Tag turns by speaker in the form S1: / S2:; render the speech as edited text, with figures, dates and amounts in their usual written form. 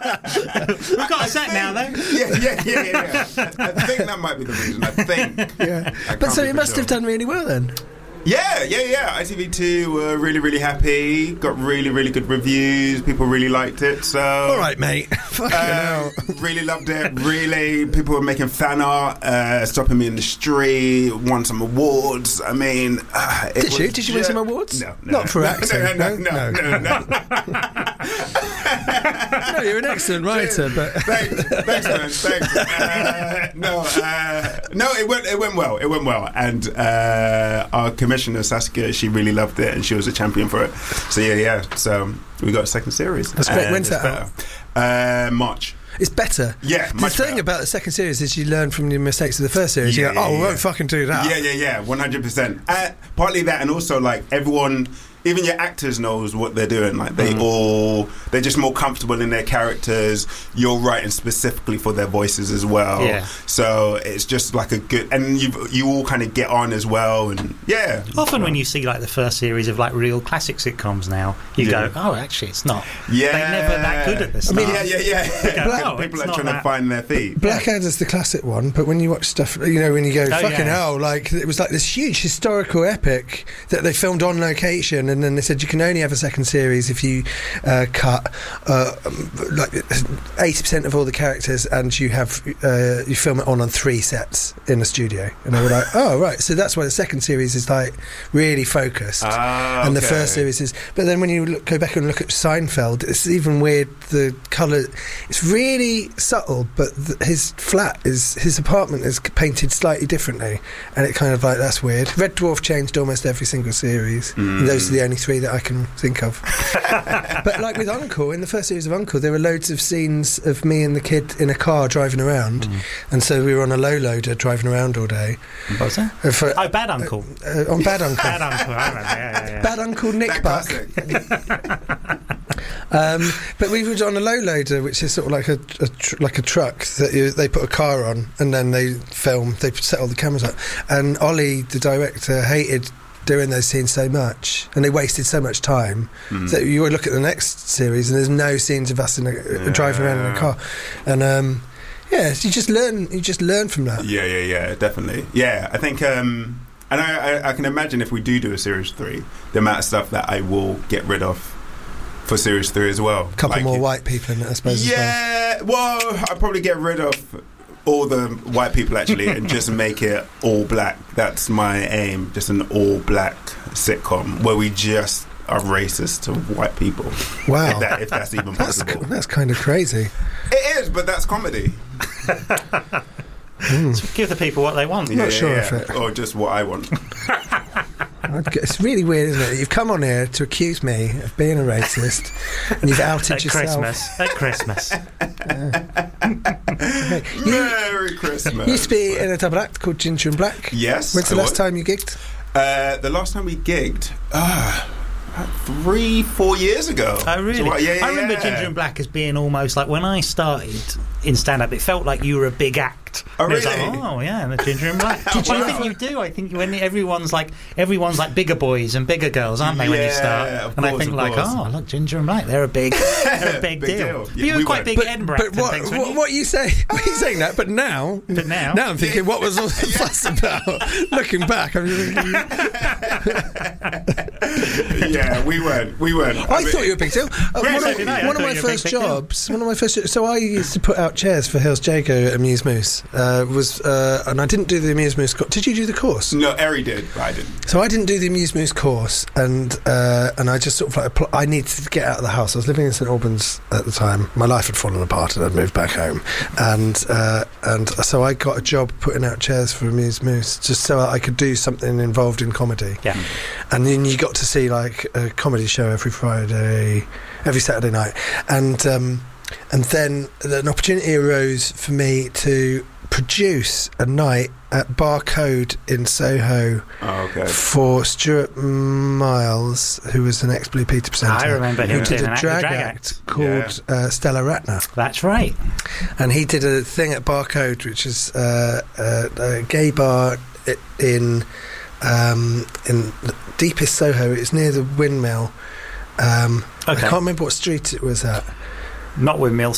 S1: We've got a set now, though.
S2: Yeah. I think that might be the reason. I think.
S3: Yeah. But so it must have done really well then.
S2: Yeah. ITV2 were really, really happy. Got really, really good reviews. People really liked it. So,
S3: all right, mate. Fucking hell.
S2: Really loved it. Really, people were making fan art, stopping me in the street, won some awards. I mean,
S3: did you win some awards?
S2: No,
S3: not for acting.
S2: No.
S3: No, you're an excellent writer, but
S2: thanks, man. Thanks. No, it went well. It went well, and our commissioner Saskia, she really loved it, and she was a champion for it. So yeah. So we got a second series.
S3: That's great. When's that
S2: out? March.
S3: It's better.
S2: Yeah,
S3: the thing about the second series is you learn from your mistakes of the first series. You go, we won't fucking do that.
S2: Yeah, 100%. Partly that, and also like everyone, even your actors knows what they're doing. Like they're just more comfortable in their characters. You're writing specifically for their voices as well.
S1: Yeah.
S2: So it's just like a good, and you all kind of get on as well. And yeah.
S1: Often when you see like the first series of like real classic sitcoms now, you go, oh, actually, it's not.
S2: Yeah.
S1: They're never that good at this.
S2: I mean, yeah.
S1: Go,
S2: people are trying to find their feet.
S3: Blackadder's the classic one, but when you watch stuff, when you go, hell, like it was like this huge historical epic that they filmed on location. And then they said you can only have a second series if you cut like 80% of all the characters, and you film it on 3 sets in the studio. And they were like, oh right, so that's why the second series is like really focused, and the first series is. But then when you go back and look at Seinfeld, it's even weird. The colour, it's really subtle, but his apartment is painted slightly differently, and it kind of like, that's weird. Red Dwarf changed almost every single series. And those are the only 3 that I can think of. But like with Uncle, in the first series of Uncle, there were loads of scenes of me and the kid in a car driving around, and so we were on a low loader driving around all day.
S1: What was that? Bad Uncle.
S3: On Bad Uncle.
S1: Bad Uncle, I remember. Yeah.
S3: Bad Uncle Nick Buck. But we were on a low loader, which is sort of like a truck that they put a car on, and then they set all the cameras up. And Ollie, the director, hated doing those scenes so much, and they wasted so much time that you would look at the next series and there's no scenes of us driving around in a car. And you just learn from that.
S2: Yeah, definitely. Yeah, I think and I can imagine if we do a series 3, the amount of stuff that I will get rid of for series 3 as well.
S3: A couple more white people in it, I suppose.
S2: Yeah, well, I'll probably get rid of all the white people actually and just make it all black. That's my aim. Just an all black sitcom where we just are racist to white people.
S3: Wow.
S2: if that's even possible.
S3: That's kind of crazy.
S2: It is, but that's comedy.
S1: So give the people what they want.
S3: Not sure if it...
S2: Or just what I want.
S3: It's really weird, isn't it? You've come on here to accuse me of being a racist, and you've outed yourself.
S1: At Christmas.
S2: Merry Christmas.
S3: You used to be in a double act called Ginger and Black.
S2: Yes.
S3: When's the last time you gigged?
S2: The last time we gigged... 3-4 years ago.
S1: Oh, really?
S2: So,
S1: I remember Ginger and Black as being almost like, when I started in stand-up, it felt like you were a big act.
S2: Oh,
S1: really?
S2: really?
S1: It was like, the Ginger and Black. I think you do. I think when everyone's like bigger boys and bigger girls, aren't they, when you start?
S2: Of
S1: and
S2: course,
S1: I think like,
S2: course.
S1: look, Ginger and Black, they're a big deal.
S2: Yeah,
S1: you were quite big at Edinburgh.
S3: But what you say? What are you saying that? But now I'm thinking, what was all the fuss about? Looking back, I'm just thinking.
S2: Yeah, we weren't.
S3: I thought you were a big deal. One of my first jobs. So I used to put out chairs for Hills Jago at Amuse Moose. And I didn't do the Amuse Moose course. Did you do the course?
S2: No, Eri did, but I didn't.
S3: So I didn't do the Amuse Moose course, and I just sort of like I needed to get out of the house. I was living in St Albans at the time. My life had fallen apart, and I'd moved back home, and so I got a job putting out chairs for Amuse Moose just so I could do something involved in comedy.
S1: Yeah.
S3: And then you got to see like a comedy show every Saturday night, and then an opportunity arose for me to produce a night at Barcode in Soho for Stuart Miles, who was an ex-Blue Peter presenter.
S1: I remember him.
S3: Who did a drag act called Stella Ratner.
S1: That's right.
S3: And he did a thing at Barcode, which is a gay bar in deepest Soho. It's near the Windmill. I can't remember what street it was at.
S1: Not Windmill,